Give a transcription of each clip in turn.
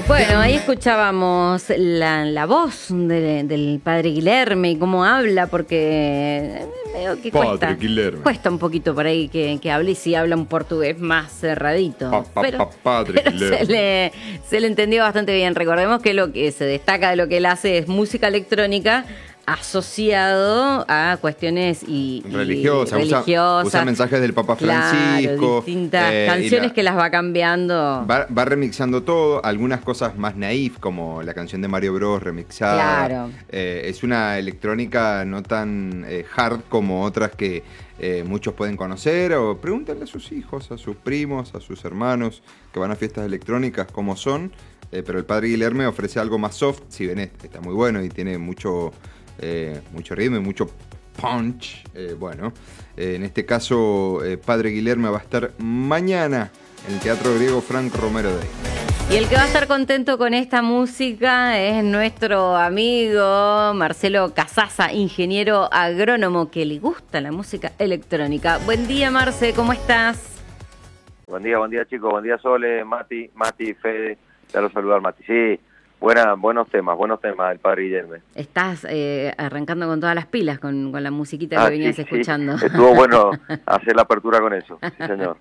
Bueno, ahí escuchábamos la voz del padre Guilherme y cómo habla, porque veo que cuesta un poquito por ahí que hable, y sí habla un portugués más cerradito. Pero se le entendió bastante bien. Recordemos que lo que se destaca de lo que él hace es música electrónica asociado a cuestiones religiosas. Usa mensajes del Papa Francisco. Claro, distintas canciones que las va cambiando. Va remixando todo, algunas cosas más naif, como la canción de Mario Bros remixada. Claro. Es una electrónica no tan hard como otras que muchos pueden conocer, o pregúntenle a sus hijos, a sus primos, a sus hermanos que van a fiestas electrónicas cómo son. Pero el padre Guilherme ofrece algo más soft, si bien está muy bueno y tiene mucho ritmo y mucho punch. En este caso, padre Guilherme va a estar mañana en el Teatro Griego Frank Romero Day. Y el que va a estar contento con esta música es nuestro amigo Marcelo Casaza, ingeniero agrónomo que le gusta la música electrónica. Buen día, Marce, ¿cómo estás? Buen día chicos, buen día Sole, Mati, Fede, ya los saludar Mati. Sí, buenos temas del padre Guilherme. Estás arrancando con todas las pilas con la musiquita que venías escuchando. Sí. Estuvo bueno hacer la apertura con eso, sí señor.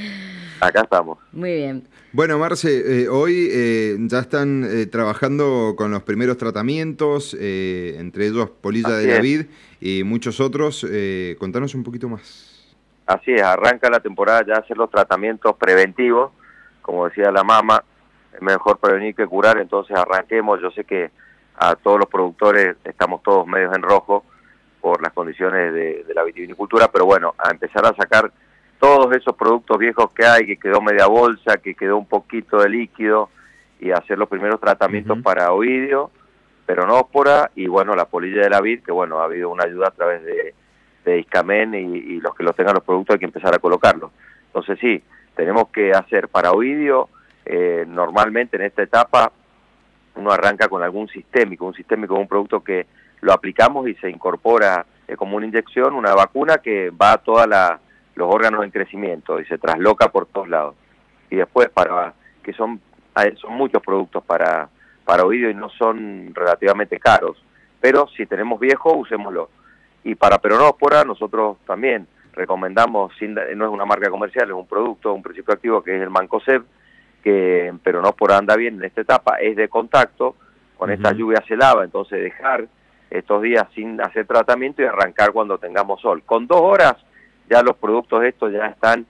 Acá estamos. Muy bien. Bueno, Marce, hoy ya están trabajando con los primeros tratamientos, entre ellos Polilla de la Vid y muchos otros. Contanos un poquito más. Así es, arranca la temporada ya a hacer los tratamientos preventivos, como decía la mamá, es mejor prevenir que curar, entonces arranquemos. Yo sé que a todos los productores estamos todos medios en rojo por las condiciones de la vitivinicultura, pero bueno, a empezar a sacar todos esos productos viejos que hay, que quedó media bolsa, que quedó un poquito de líquido, y hacer los primeros tratamientos para oidio, peronóspora y bueno, la polilla de la vid, que bueno, ha habido una ayuda a través de Iscamen, y los que los tengan los productos hay que empezar a colocarlos. Entonces sí, tenemos que hacer para oidio, normalmente en esta etapa uno arranca con algún sistémico. Un sistémico es un producto que lo aplicamos y se incorpora como una inyección, una vacuna que va a todos los órganos en crecimiento y se trasloca por todos lados. Y después que son muchos productos para oidio y no son relativamente caros, pero si tenemos viejo, usémoslo. Y para peronóspora nosotros también recomendamos, no es una marca comercial, es un producto, un principio activo que es el Mancozeb, que en peronóspora anda bien en esta etapa, es de contacto, con esta lluvia se lava, entonces dejar estos días sin hacer tratamiento y arrancar cuando tengamos sol. Con 2 horas ya los productos estos ya están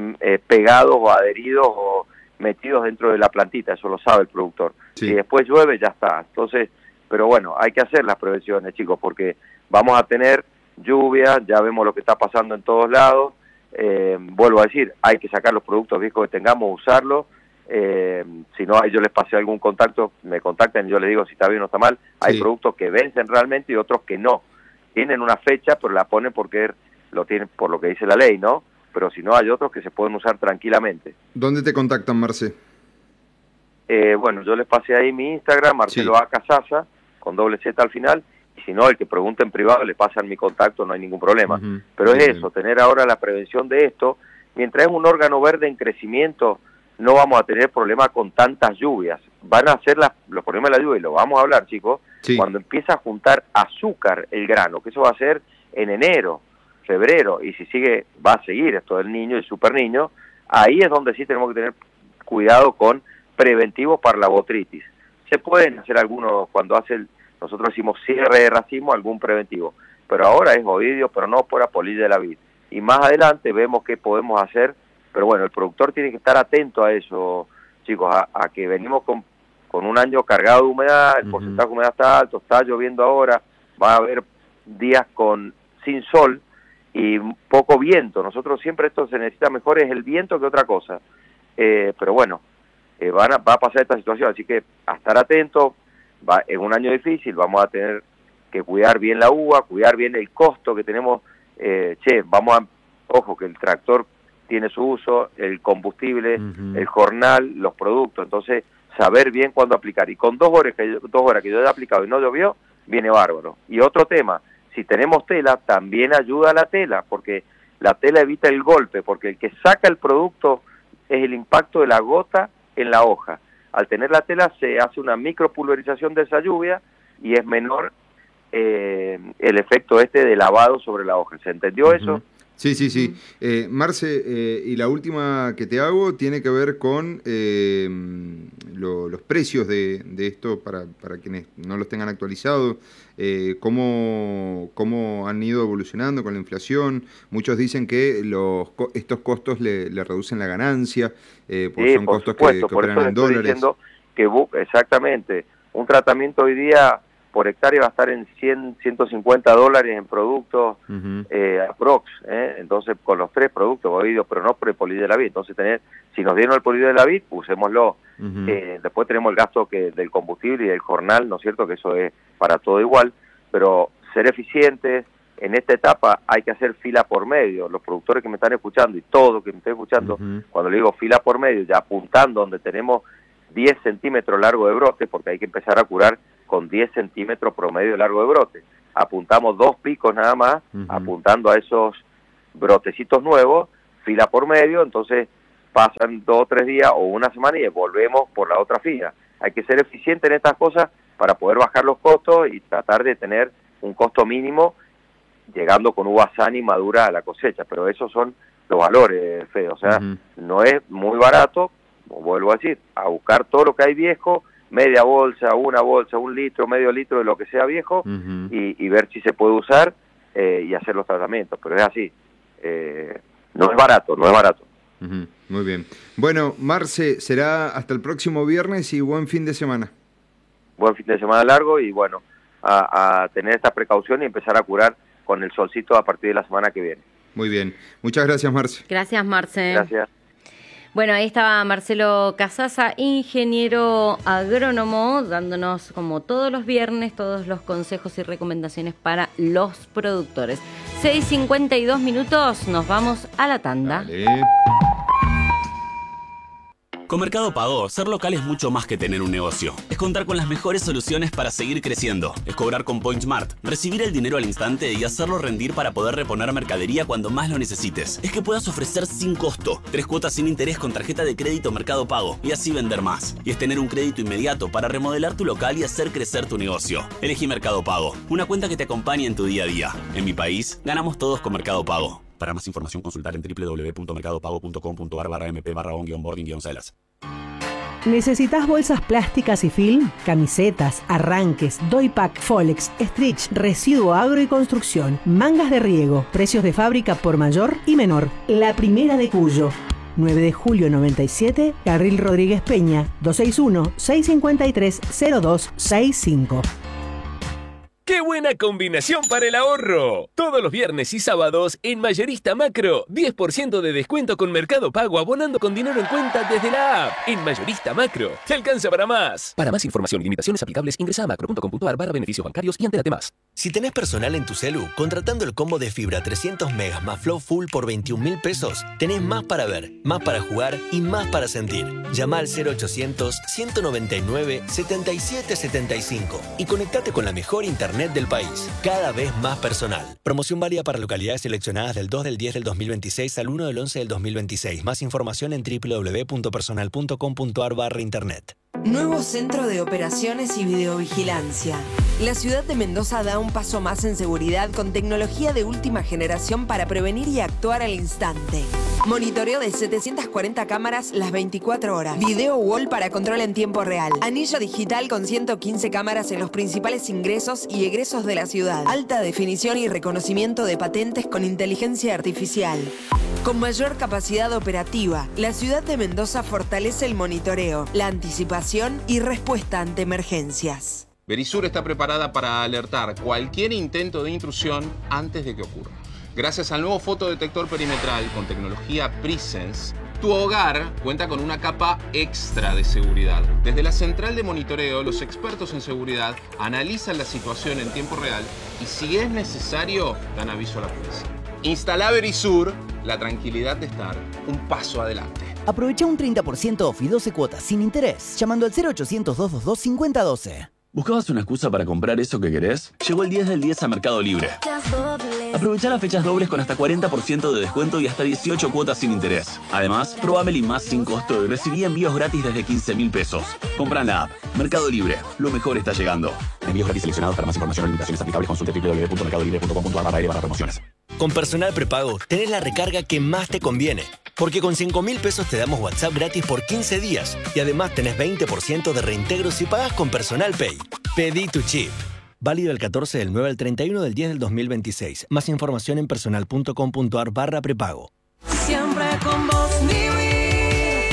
pegados o adheridos o metidos dentro de la plantita, eso lo sabe el productor. Sí. Si después llueve ya está. Entonces, pero bueno, hay que hacer las prevenciones, chicos, porque vamos a tener lluvia, ya vemos lo que está pasando en todos lados. Vuelvo a decir, hay que sacar los productos viejos que tengamos, usarlos. Si no, yo les pasé algún contacto, me contactan y yo les digo si está bien o está mal. Hay productos que vencen realmente y otros que no. Tienen una fecha, pero la ponen porque lo tienen por lo que dice la ley, ¿no? Pero si no, hay otros que se pueden usar tranquilamente. ¿Dónde te contactan, Marce? Bueno, yo les pasé ahí mi Instagram, Marcelo A. Casaza, con doble Z al final. Y si no, el que pregunte en privado le pasan mi contacto, no hay ningún problema. Pero es eso, tener ahora la prevención de esto. Mientras es un órgano verde en crecimiento, no vamos a tener problemas con tantas lluvias. Van a ser los problemas de la lluvia, y lo vamos a hablar, chicos, cuando empieza a juntar azúcar el grano, que eso va a ser en enero, febrero, y si sigue, va a seguir esto del niño y super niño. Ahí es donde sí tenemos que tener cuidado con preventivos para la botritis. Se pueden hacer algunos, nosotros hicimos cierre de racimo, algún preventivo, pero ahora es oidio, peronóspora, polilla de la vid. Y más adelante vemos qué podemos hacer, pero bueno, el productor tiene que estar atento a eso, chicos, a que venimos con un año cargado de humedad, el porcentaje de humedad está alto, está lloviendo ahora, va a haber días sin sol y poco viento. Nosotros siempre esto se necesita mejor es el viento que otra cosa, pero bueno, va a pasar esta situación, así que a estar atentos. Es un año difícil, vamos a tener que cuidar bien la uva, cuidar bien el costo que tenemos. Ojo que el tractor tiene su uso, el combustible, el jornal, los productos, entonces saber bien cuándo aplicar. Y con 2 horas que yo haya aplicado y no llovió, viene bárbaro. Y otro tema, si tenemos tela, también ayuda a la tela, porque la tela evita el golpe, porque el que saca el producto es el impacto de la gota en la hoja. al tener la tela se hace una micropulverización de esa lluvia y es menor el efecto de lavado sobre la hoja. ¿Se entendió eso? Sí. Marce, y la última que te hago tiene que ver con los precios de esto para quienes no los tengan actualizados. ¿Cómo han ido evolucionando con la inflación? Muchos dicen que estos costos le reducen la ganancia, porque son costos que operan en dólares. Diciendo que exactamente, un tratamiento hoy día por hectárea va a estar en $150 en productos aprox, entonces con los 3 productos, bovido, pero no por el polidel de la vid. Entonces si nos dieron el polidel de la vid, usémoslo. Después tenemos el gasto del combustible y del jornal, ¿no es cierto? Que eso es para todo igual, pero ser eficientes, en esta etapa hay que hacer fila por medio. Los productores que me están escuchando y todos que me están escuchando, cuando le digo fila por medio, ya apuntando donde tenemos 10 centímetros largo de brote, porque hay que empezar a curar con 10 centímetros promedio de largo de brote. Apuntamos 2 picos nada más, apuntando a esos brotecitos nuevos, fila por medio, entonces pasan 2 o 3 días o una semana y volvemos por la otra fila. Hay que ser eficiente en estas cosas para poder bajar los costos y tratar de tener un costo mínimo, llegando con uva sana y madura a la cosecha, pero esos son los valores, Fede, o sea, no es muy barato, vuelvo a decir, a buscar todo lo que hay viejo, media bolsa, una bolsa, 1 litro, medio litro de lo que sea viejo, y ver si se puede usar y hacer los tratamientos, pero es así, no es barato. Muy bien. Bueno, Marce, será hasta el próximo viernes y buen fin de semana. Buen fin de semana largo y bueno, a tener esta precaución y empezar a curar con el solcito a partir de la semana que viene. Muy bien. Muchas gracias, Marce. Gracias, Marce. Gracias. Bueno, ahí estaba Marcelo Casasa, ingeniero agrónomo, dándonos como todos los viernes todos los consejos y recomendaciones para los productores. 6:52 minutos, nos vamos a la tanda. Dale. Con Mercado Pago, ser local es mucho más que tener un negocio. Es contar con las mejores soluciones para seguir creciendo. Es cobrar con PointSmart, recibir el dinero al instante y hacerlo rendir para poder reponer mercadería cuando más lo necesites. Es que puedas ofrecer sin costo 3 cuotas sin interés con tarjeta de crédito Mercado Pago y así vender más. Y es tener un crédito inmediato para remodelar tu local y hacer crecer tu negocio. Elegí Mercado Pago, una cuenta que te acompañe en tu día a día. En mi país, ganamos todos con Mercado Pago. Para más información, consultar en www.mercadopago.com.ar/mp/onboarding-celas. ¿Necesitas bolsas plásticas y film? Camisetas, arranques, doypack, Folex, stretch, residuo agro y construcción, mangas de riego, precios de fábrica por mayor y menor. La Primera de Cuyo. 9 de julio 97, Carril Rodríguez Peña, 261-653-0265. ¡Qué buena combinación para el ahorro! Todos los viernes y sábados en Mayorista Macro, 10% de descuento con Mercado Pago abonando con dinero en cuenta desde la app. En Mayorista Macro, te alcanza para más. Para más información y limitaciones aplicables, ingresa a macro.com.ar/beneficios bancarios y entérate más. Si tenés personal en tu celu, contratando el combo de fibra 300 megas más Flow Full por 21.000 pesos, tenés más para ver, más para jugar y más para sentir. Llama al 0800-199-7775 y conectate con la mejor internet del país, cada vez más personal. Promoción válida para localidades seleccionadas del 2 del 10 del 2026 al 1 del 11 del 2026. Más información en www.personal.com.ar/internet. Nuevo Centro de Operaciones y Videovigilancia. La ciudad de Mendoza da un paso más en seguridad con tecnología de última generación para prevenir y actuar al instante. Monitoreo de 740 cámaras las 24 horas. Video wall para control en tiempo real. Anillo digital con 115 cámaras en los principales ingresos y egresos de la ciudad. Alta definición y reconocimiento de patentes con inteligencia artificial. Con mayor capacidad operativa, la ciudad de Mendoza fortalece el monitoreo, la anticipación y respuesta ante emergencias. Verisur está preparada para alertar cualquier intento de intrusión antes de que ocurra. Gracias al nuevo fotodetector perimetral con tecnología Presence, tu hogar cuenta con una capa extra de seguridad. Desde la central de monitoreo, los expertos en seguridad analizan la situación en tiempo real y si es necesario, dan aviso a la policía. Instala Verisur, la tranquilidad de estar un paso adelante. Aprovecha un 30% off y 12 cuotas sin interés llamando al 0800-222-5012. ¿Buscabas una excusa para comprar eso que querés? Llegó el 10 del 10 a Mercado Libre. Aprovecha las fechas dobles con hasta 40% de descuento y hasta 18 cuotas sin interés. Además, probá Meli Más sin costo y recibí envíos gratis desde 15.000 pesos. Compra en la app. Mercado Libre. Lo mejor está llegando. Envíos gratis seleccionados. Para más información o limitaciones aplicables, consulte www.mercadolibre.com.ar/promociones. Con Personal Prepago tenés la recarga que más te conviene. Porque con 5.000 pesos te damos WhatsApp gratis por 15 días. Y además tenés 20% de reintegro si pagas con Personal Pay. Pedí tu chip. Válido del 14 del 9 al 31 del 10 del 2026. Más información en personal.com.ar/prepago. Siempre con vos, Niwil.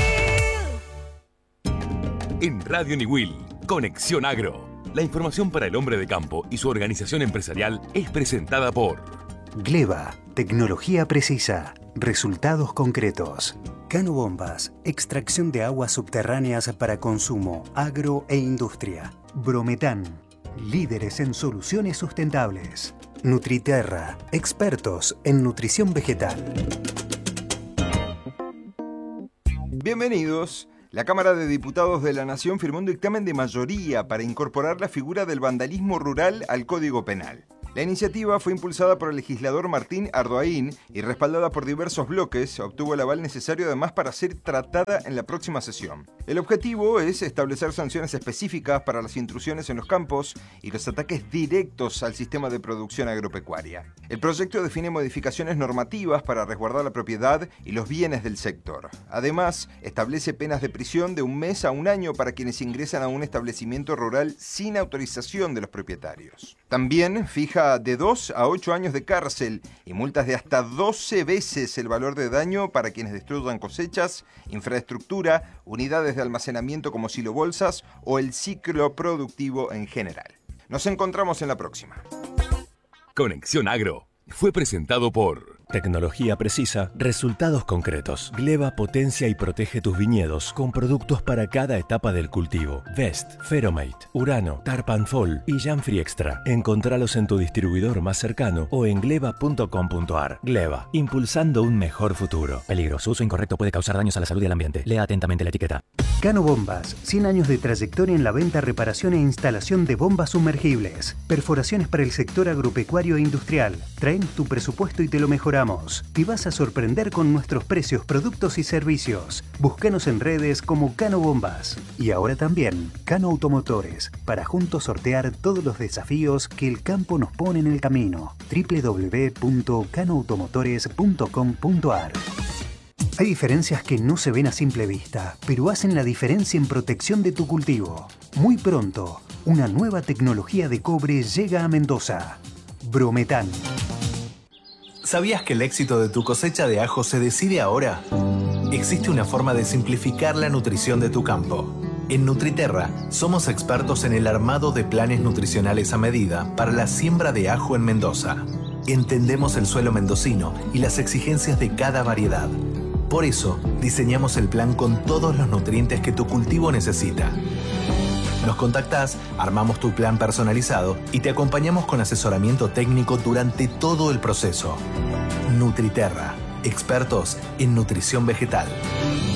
En Radio Niwil, Conexión Agro. La información para el hombre de campo y su organización empresarial es presentada por Gleba, tecnología precisa, resultados concretos. Canobombas, extracción de aguas subterráneas para consumo, agro e industria. Brometán, líderes en soluciones sustentables. Nutriterra, expertos en nutrición vegetal. Bienvenidos. La Cámara de Diputados de la Nación firmó un dictamen de mayoría para incorporar la figura del vandalismo rural al Código Penal. La iniciativa fue impulsada por el legislador Martín Ardoaín y respaldada por diversos bloques. Obtuvo el aval necesario además para ser tratada en la próxima sesión. El objetivo es establecer sanciones específicas para las intrusiones en los campos y los ataques directos al sistema de producción agropecuaria. El proyecto define modificaciones normativas para resguardar la propiedad y los bienes del sector. Además, establece penas de prisión de 1 mes a 1 año para quienes ingresan a un establecimiento rural sin autorización de los propietarios. También fija de 2 a 8 años de cárcel y multas de hasta 12 veces el valor de daño para quienes destruyan cosechas, infraestructura, unidades de almacenamiento como silobolsas o el ciclo productivo en general. Nos encontramos en la próxima. Conexión Agro fue presentado por Tecnología precisa, resultados concretos. Gleba potencia y protege tus viñedos con productos para cada etapa del cultivo. Vest, Feromate, Urano, Tarpanfol y Janfree Extra. Encontralos en tu distribuidor más cercano o en gleba.com.ar. Gleba, impulsando un mejor futuro. Peligro, su uso incorrecto puede causar daños a la salud y al ambiente. Lea atentamente la etiqueta. Canobombas, 100 años de trayectoria en la venta, reparación e instalación de bombas sumergibles. Perforaciones para el sector agropecuario e industrial. Traemos tu presupuesto y te lo mejoramos. Te vas a sorprender con nuestros precios, productos y servicios. Búscanos en redes como Canobombas. Y ahora también Cano Automotores, para juntos sortear todos los desafíos que el campo nos pone en el camino. www.canoautomotores.com.ar. Hay diferencias que no se ven a simple vista, pero hacen la diferencia en protección de tu cultivo. Muy pronto, una nueva tecnología de cobre llega a Mendoza. Brometán. ¿Sabías que el éxito de tu cosecha de ajo se decide ahora? Existe una forma de simplificar la nutrición de tu campo. En Nutriterra somos expertos en el armado de planes nutricionales a medida para la siembra de ajo en Mendoza. Entendemos el suelo mendocino y las exigencias de cada variedad. Por eso, diseñamos el plan con todos los nutrientes que tu cultivo necesita. Nos contactás, armamos tu plan personalizado y te acompañamos con asesoramiento técnico durante todo el proceso. Nutriterra, expertos en nutrición vegetal.